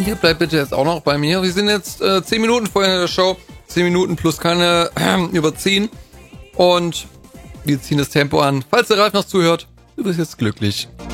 Ihr bleibt bitte jetzt auch noch bei mir. Wir sind jetzt 10 Minuten vor Ende der Show. 10 Minuten plus keine überziehen. Und wir ziehen das Tempo an. Falls der Ralf noch zuhört, du bist jetzt glücklich.